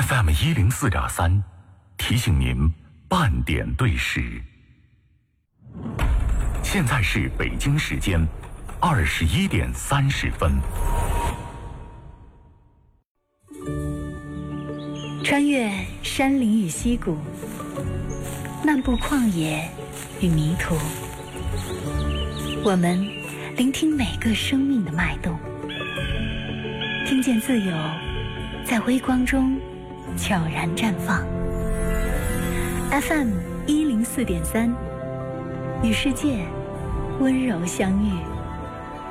FM 104.3，提醒您半点对时。现在是北京时间21点30分。 穿越山林与溪谷，漫步旷野与迷途，我们聆听每个生命的脉动，听见自由在微光中悄然绽放。FM 104.3，与世界温柔相遇。